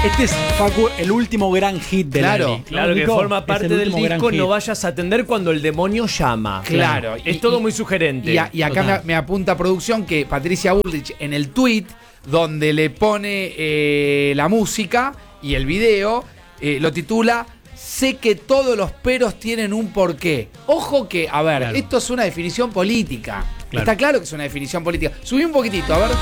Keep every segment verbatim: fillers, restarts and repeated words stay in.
Este es, Facu, el último gran hit de Claro, Lali. Claro, que forma parte del disco No vayas a atender cuando el demonio llama. Claro. Es y, todo y, muy sugerente. Y, a, y acá me, me apunta producción que Patricia Bullrich en el tweet donde le pone eh, la música y el video, eh, lo titula Sé que todos los peros tienen un porqué. Ojo que, a ver, Claro. esto es una definición política. Claro. Está claro que es una definición política. Subí un poquitito, a ver.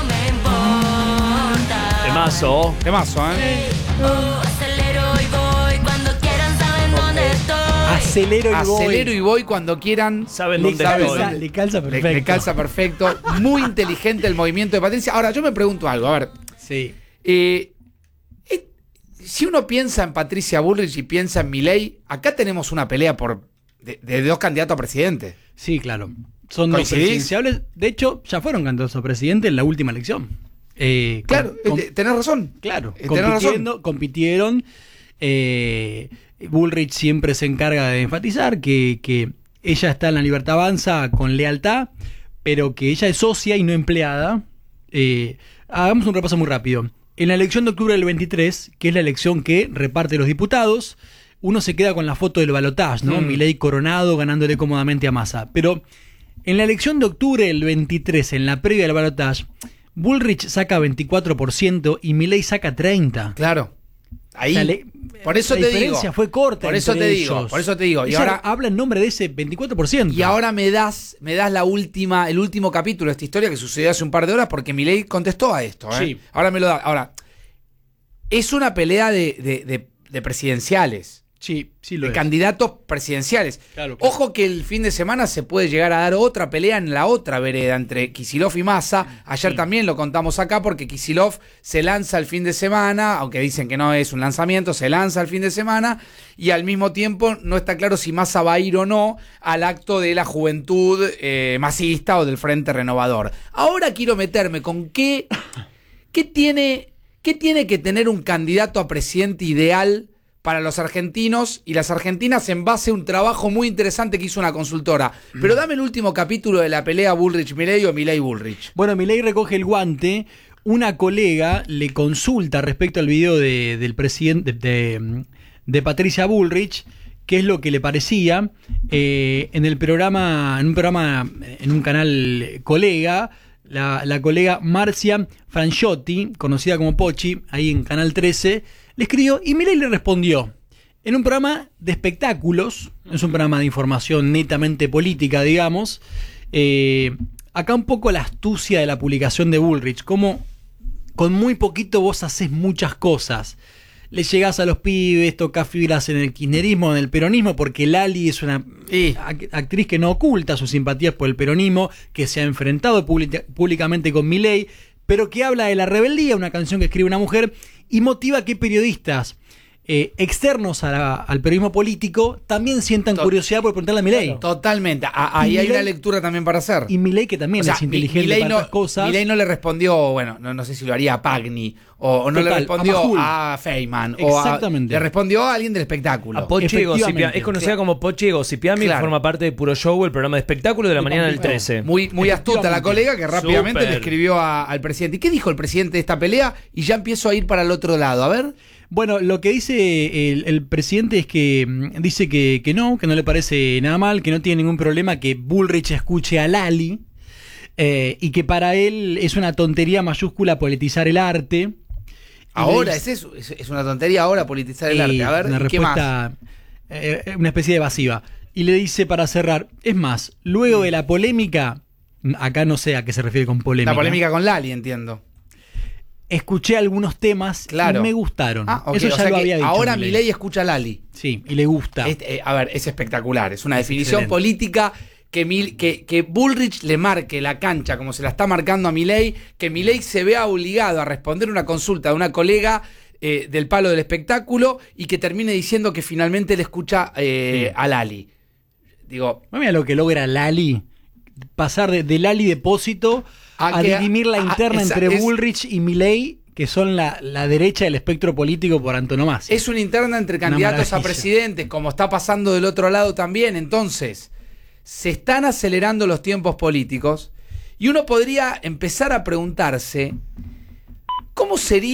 Temazo. Temazo, ¿eh? Acelero y voy cuando quieran, saben dónde estoy. Acelero y voy. Acelero y voy cuando quieran. Saben Le dónde saben estoy. calza, le calza Le, perfecto. le calza perfecto. Muy inteligente el movimiento de Patricia. Ahora, yo me pregunto algo, a ver. Sí. Eh, eh, si uno piensa en Patricia Bullrich y piensa en Milei, acá tenemos una pelea por de, de dos candidatos a presidente. Sí, claro. Son dos ¿Coincidís? presidenciables. De hecho, ya fueron candidatos a presidente en la última elección. Eh, Claro, com- eh, tenés razón. Claro, Eh, tenés compitiendo, compitieron. Eh, Bullrich siempre se encarga de enfatizar que, que ella está en la Libertad Avanza con lealtad, pero que ella es socia y no empleada. Eh, hagamos un repaso muy rápido. En la elección de octubre del veintitrés, que es la elección que reparte los diputados, uno se queda con la foto del balotaje, ¿no? Mm. Milei coronado, ganándole cómodamente a Massa. Pero en la elección de octubre del veintitrés, en la previa del balotaje, Bullrich saca veinticuatro por ciento y Milei saca treinta por ciento. Claro. Ahí. O sea, le- por eso la te digo. diferencia fue corta. Por eso entre te digo. ellos. Por eso te digo. Y Ella ahora, habla en nombre de ese veinticuatro por ciento. y ahora me das, me das la última, el último capítulo de esta historia que sucedió hace un par de horas porque Milei contestó a esto. ¿eh? Sí. Ahora me lo da. Ahora, es una pelea de, de, de, de presidenciales. Sí, sí lo De es. candidatos presidenciales. Claro, claro. Ojo que el fin de semana se puede llegar a dar otra pelea en la otra vereda entre Kicillof y Massa. Ayer Sí. también lo contamos acá porque Kicillof se lanza el fin de semana, aunque dicen que no es un lanzamiento, se lanza el fin de semana y al mismo tiempo no está claro si Massa va a ir o no al acto de la juventud eh, masista o del Frente Renovador. Ahora quiero meterme con qué, qué tiene, qué tiene que tener un candidato a presidente ideal para los argentinos y las argentinas en base a un trabajo muy interesante que hizo una consultora. Pero dame el último capítulo de la pelea Bullrich-Milei o Milei-Bullrich. Bueno, Milei recoge el guante. Una colega le consulta respecto al video de, del presidente de, de Patricia Bullrich, qué es lo que le parecía. Eh, en el programa, en un programa, en un canal colega, la, la colega Marcia Franchotti, conocida como Pochi, ahí en Canal trece, le escribió y Milei le respondió. En un programa de espectáculos, es un programa de información netamente política, digamos. Eh, acá un poco la astucia de la publicación de Bullrich, como con muy poquito vos haces muchas cosas. Le llegás a los pibes, tocás fibras en el kirchnerismo, en el peronismo, porque Lali es una Sí. act- actriz que no oculta sus simpatías por el peronismo, que se ha enfrentado pública- públicamente con Milei, pero que habla de la rebeldía, una canción que escribe una mujer, y motiva que periodistas eh, externos a la- al periodismo político también sientan To- curiosidad por preguntarle a Milei. Totalmente. A- ahí Y hay Milei- una lectura también para hacer. Y Milei, que también O sea, es inteligente Milei para no, estas cosas. Milei no le respondió, bueno, no, no sé si lo haría a Pagni, o, o no Total, le respondió a Majul. a, Feynman, o a- Exactamente. le respondió a alguien del espectáculo. A Pochi Efectivamente. Gossipiami. Es conocida como Pochi Gossipiami, Claro. forma parte de Puro Show, el programa de espectáculo de la De mañana del Pampito. trece. Muy, muy astuta la colega que rápidamente Súper. le escribió a- al presidente. ¿Y qué dijo el presidente de esta pelea? Y ya empiezo a ir para el otro lado. A ver. Bueno, lo que dice el, el presidente es que mm, dice que, que no, que no le parece nada mal, que no tiene ningún problema que Bullrich escuche a Lali, eh, y que para él es una tontería mayúscula politizar el arte. Y Ahora, le es dice- eso. Es, es una tontería ahora politizar el arte. y A ver, una ¿y ¿qué más? respuesta, eh, una especie de evasiva. Y le dice para cerrar, es más, luego de la polémica, acá no sé a qué se refiere con polémica. La polémica con Lali, entiendo. Escuché algunos temas Claro. y me gustaron. Ah, ok, Eso o ya sea lo que había dicho. ahora Milei. Milei escucha a Lali. Sí, y le gusta. Este, eh, a ver, es espectacular. Es una definición excelente. política que, Mil- que, que Bullrich le marque la cancha como se la está marcando a Milei, que Milei se vea obligado a responder una consulta de una colega eh, del palo del espectáculo y que termine diciendo que finalmente le escucha eh, Sí. a Lali. Digo, Mira lo que logra Lali. Pasar de, de Lali Depósito A a, que- dirimir la a- interna esa- entre es- Bullrich y Milei, que son la, la derecha del espectro político por antonomasia. es una interna entre Una candidatos a maravilla. presidentes, como está pasando del otro lado también. Entonces, se están acelerando los tiempos políticos y uno podría empezar a preguntarse cómo sería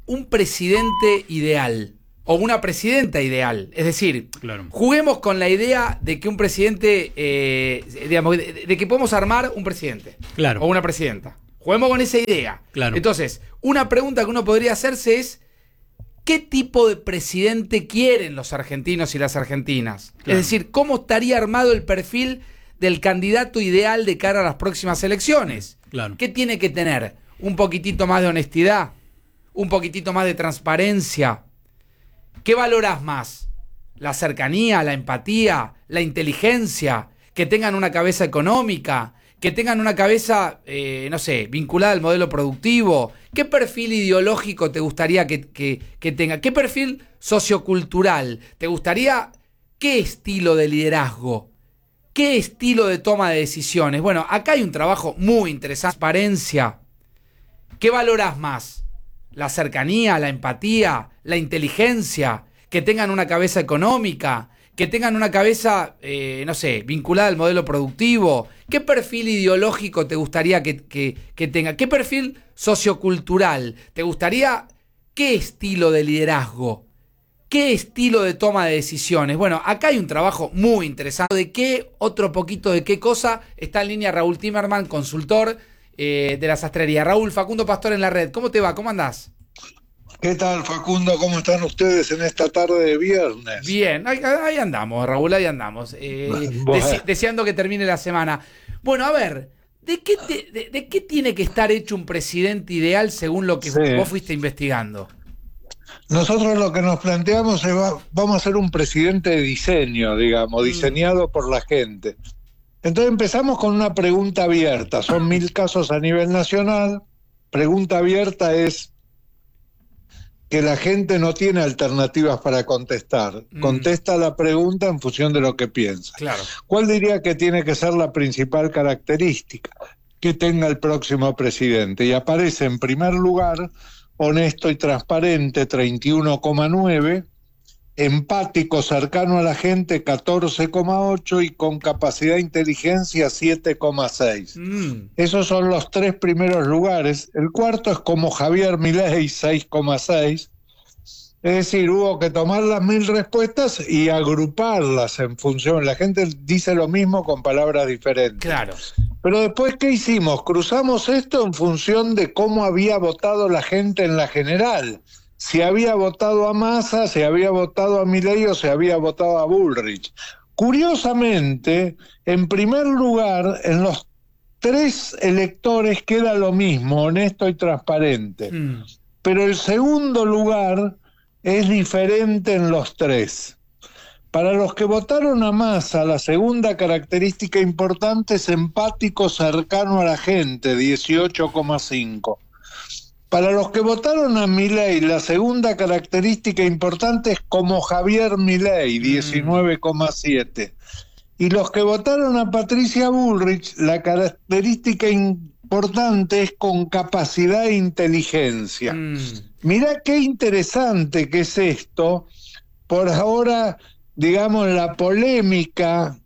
un presidente ideal o una presidenta ideal. Es decir, claro. juguemos con la idea de que un presidente, eh, digamos, de, de que podemos armar un presidente claro. o una presidenta. Juguemos con esa idea. Claro. Entonces, una pregunta que uno podría hacerse es, ¿qué tipo de presidente quieren los argentinos y las argentinas? Claro. Es decir, ¿cómo estaría armado el perfil del candidato ideal de cara a las próximas elecciones? Claro. ¿Qué tiene que tener? ¿Un poquitito más de honestidad? ¿Un poquitito más de transparencia? ¿Qué valorás más? ¿La cercanía, la empatía, la inteligencia? ¿Que tengan una cabeza económica? ¿Que tengan una cabeza, eh, no sé, vinculada al modelo productivo? ¿Qué perfil ideológico te gustaría que, que, que tenga? ¿Qué perfil sociocultural? ¿Te gustaría qué estilo de liderazgo? ¿Qué estilo de toma de decisiones? Bueno, acá hay un trabajo muy interesante. Transparencia. ¿Qué valorás más? ¿La cercanía, la empatía, la inteligencia? ¿Que tengan una cabeza económica? ¿Que tengan una cabeza, eh, no sé, vinculada al modelo productivo? ¿Qué perfil ideológico te gustaría que, que, que tenga? ¿Qué perfil sociocultural? ¿Te gustaría qué estilo de liderazgo? ¿Qué estilo de toma de decisiones? Bueno, acá hay un trabajo muy interesante. ¿De qué otro poquito de qué cosa? Está en línea Raúl Timerman, consultor eh, de la sastrería. Raúl, Facundo Pastor en la red. ¿Cómo te va? ¿Cómo andás? ¿Qué tal, Facundo? ¿Cómo están ustedes en esta tarde de viernes? Bien, ahí, ahí andamos, Raúl, ahí andamos. Eh, bueno. dese, deseando que termine la semana. Bueno, a ver, ¿de qué, te, de, ¿de qué tiene que estar hecho un presidente ideal según lo que sí. vos fuiste investigando? Nosotros lo que nos planteamos es, va, vamos a ser un presidente de diseño, digamos, mm. diseñado por la gente. Entonces empezamos con una pregunta abierta. Son mil casos a nivel nacional. Pregunta abierta es que la gente no tiene alternativas para contestar. Mm. Contesta la pregunta en función de lo que piensa. Claro. ¿Cuál diría que tiene que ser la principal característica que tenga el próximo presidente? Y aparece en primer lugar honesto y transparente, treinta y uno coma nueve, empático, cercano a la gente, catorce coma ocho, y con capacidad de inteligencia, siete coma seis. Mm. Esos son los tres primeros lugares. El cuarto es como Javier Milei, seis coma seis. Es decir, hubo que tomar las mil respuestas y agruparlas en función. La gente dice lo mismo con palabras diferentes. Claro. Pero después, ¿qué hicimos? Cruzamos esto en función de cómo había votado la gente en la general. Si había votado a Massa, si había votado a Milei o si había votado a Bullrich. Curiosamente, en primer lugar, en los tres electores queda lo mismo, honesto y transparente. Mm. Pero el segundo lugar es diferente en los tres. Para los que votaron a Massa, la segunda característica importante es empático, cercano a la gente, dieciocho coma cinco. Para los que votaron a Milei, la segunda característica importante es como Javier Milei, diecinueve coma siete. Y los que votaron a Patricia Bullrich, la característica importante es con capacidad e inteligencia. Mm. Mirá qué interesante que es esto. Por ahora, digamos, la polémica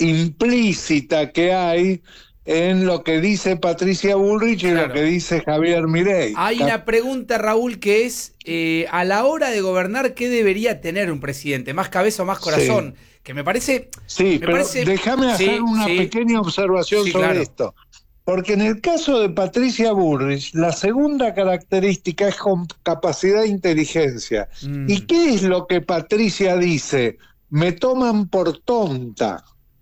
implícita que hay en lo que dice Patricia Bullrich y claro. lo que dice Javier Milei. Hay una pregunta, Raúl, que es, eh, a la hora de gobernar, ¿qué debería tener un presidente? ¿Más cabeza o más corazón? Sí. Que me parece... Sí, me pero parece... déjame hacer sí, una sí. pequeña observación sí, sobre claro. esto. Porque en el caso de Patricia Bullrich, la segunda característica es con capacidad de inteligencia. Mm. ¿Y qué es lo que Patricia dice? Me toman por tonta.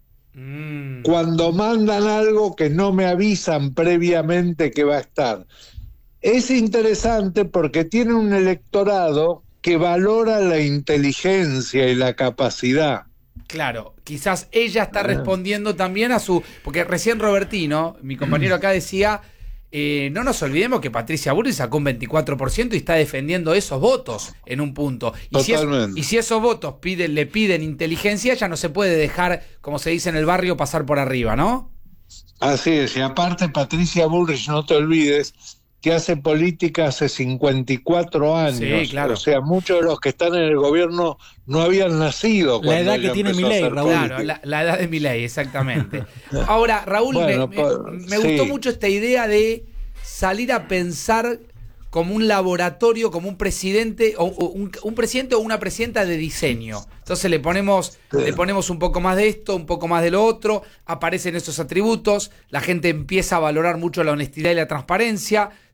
Mm. Cuando mandan algo que no me avisan previamente que va a estar. Es interesante porque tiene un electorado que valora la inteligencia y la capacidad. Claro, quizás ella está respondiendo también a su... Porque recién Robertino, mi compañero acá, decía, eh, no nos olvidemos que Patricia Bullrich sacó un veinticuatro por ciento y está defendiendo esos votos en un punto. Y, si, es, y si esos votos piden, le piden inteligencia, ella no se puede dejar, como se dice en el barrio, pasar por arriba, ¿no? Así es, y aparte Patricia Bullrich, no te olvides, que hace política hace cincuenta y cuatro años. Sí, claro. O sea, muchos de los que están en el gobierno no habían nacido. La edad que tiene Milei, Raúl. Claro, la, la edad de Milei, exactamente. Ahora, Raúl, bueno, me, me, me sí. gustó mucho esta idea de salir a pensar como un laboratorio, como un presidente o, o un, un presidente o una presidenta de diseño. Entonces le ponemos, sí. le ponemos un poco más de esto, un poco más de lo otro, aparecen esos atributos, la gente empieza a valorar mucho la honestidad y la transparencia,